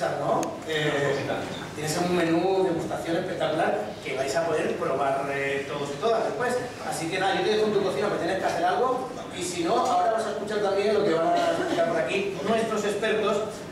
sorpresas, ¿no? Tienes un menú de degustación espectacular que vais a poder probar todos y todas después. Así que nada, yo te dejo en tu cocina que tienes que hacer algo, y si no, ahora vas a escuchar también lo que van a explicar por aquí nuestros expertos